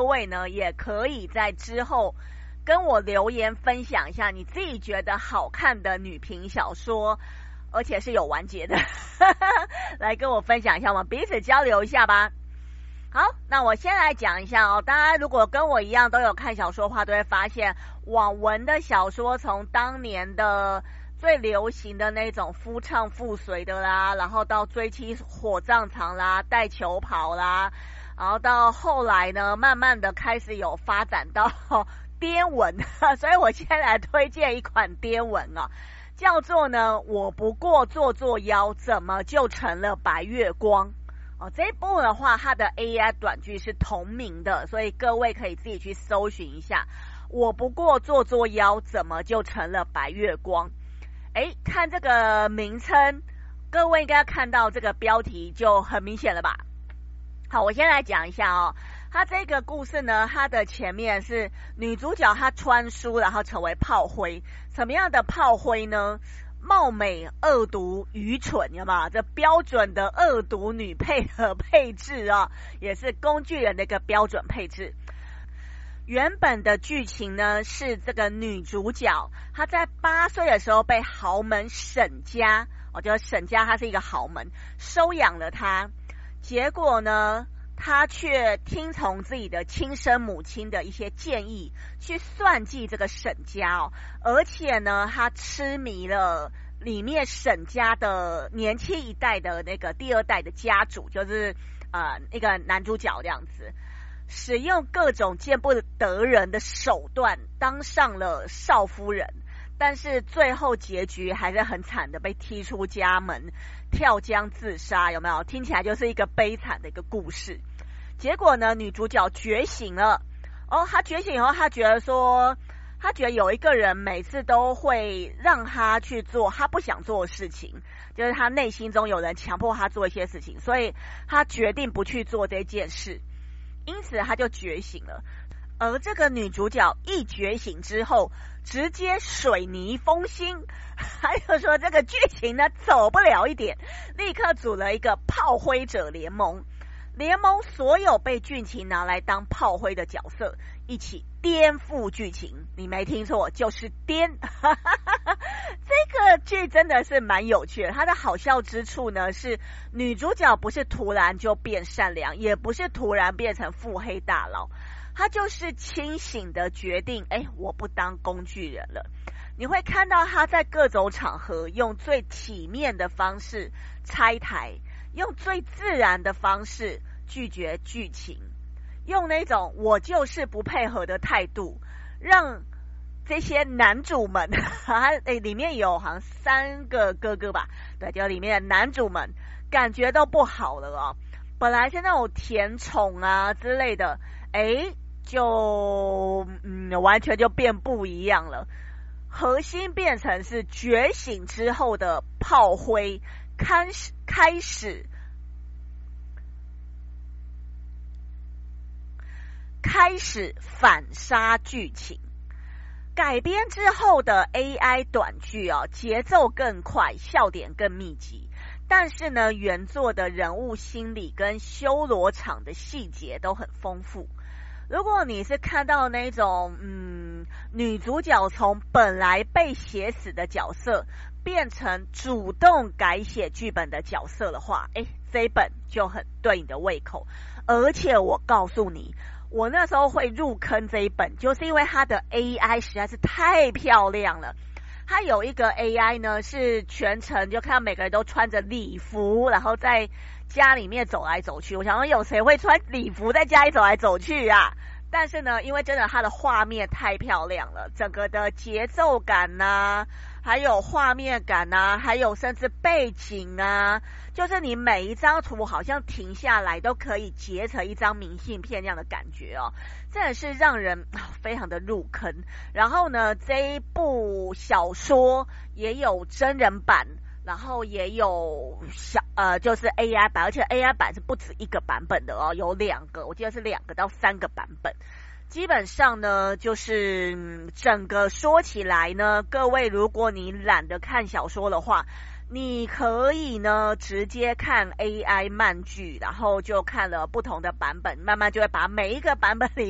各位呢也可以在之后跟我留言分享一下你自己觉得好看的女频小说，而且是有完结的来跟我分享一下，我们彼此交流一下吧。好，那我先来讲一下哦。大家如果跟我一样都有看小说的话，都会发现网文的小说从当年的最流行的那种夫唱妇随的啦，然后到追妻火葬场啦，带球袍啦，然后到后来呢，慢慢的开始有发展到颠文，所以我先来推荐一款颠文啊，叫做呢我不过做做妖，怎么就成了白月光。这一部的话，它的 AI 短剧是同名的，所以各位可以自己去搜寻一下。我不过做做妖，怎么就成了白月光？看这个名称，各位应该看到这个标题就很明显了吧？好，我先来讲一下哦。它这个故事呢，它的前面是女主角她穿书，然后成为炮灰。什么样的炮灰呢？貌美、恶毒、愚蠢，有没有？这标准的恶毒女配的配置啊，也是工具人的一个标准配置。原本的剧情呢，是这个女主角她在8岁的时候被豪门沈家，就是沈家，她是一个豪门，收养了她。结果呢，她却听从自己的亲生母亲的一些建议，去算计这个沈家哦。而且呢，她痴迷了里面沈家的年轻一代的那个第2代的家主，就是一个男主角这样子，使用各种见不得人的手段，当上了少夫人。但是最后结局还是很惨的，被踢出家门，跳江自杀，有没有？听起来就是一个悲惨的一个故事。结果呢，女主角觉醒了。她觉醒以后，她觉得有一个人每次都会让她去做她不想做的事情，就是她内心中有人强迫她做一些事情，所以她决定不去做这件事，因此她就觉醒了。而这个女主角一觉醒之后，直接水泥封心，还有说这个剧情呢走不了一点，立刻组了一个炮灰者联盟。联盟所有被剧情拿来当炮灰的角色一起颠覆剧情，你没听错，就是颠这个剧真的是蛮有趣的。它的好笑之处呢，是女主角不是突然就变善良，也不是突然变成腹黑大佬，她就是清醒的决定，我不当工具人了。你会看到她在各种场合用最体面的方式拆台，用最自然的方式拒绝剧情，用那种我就是不配合的态度，让这些男主们里面有好像3个哥哥吧，对，就里面的男主们感觉都不好了哦。本来是那种甜宠啊之类的，就完全就变不一样了。核心变成是觉醒之后的炮灰，开始反杀剧情。改编之后的 AI 短剧节奏更快，笑点更密集，但是呢，原作的人物心理跟修罗场的细节都很丰富。如果你是看到那种女主角从本来被写死的角色变成主动改写剧本的角色的话，这一本就很对你的胃口。而且我告诉你，我那时候会入坑这一本，就是因为它的 AI 实在是太漂亮了。它有一个 AI 呢，是全程就看到每个人都穿着礼服，然后在家里面走来走去。我想说，有谁会穿礼服在家里走来走去啊？但是呢，因为真的它的画面太漂亮了，整个的节奏感啊，还有画面感啊，还有甚至背景啊，就是你每一张图好像停下来都可以截成一张明信片那样的感觉哦，真的是让人非常的入坑。然后呢，这一部小说也有真人版，然后也有就是 AI 版，而且 AI 版是不止一个版本的哦，有2个，我记得是2个到3个版本。基本上呢，就是整个说起来呢，各位如果你懒得看小说的话，你可以呢直接看 AI 漫剧，然后就看了不同的版本，慢慢就会把每一个版本里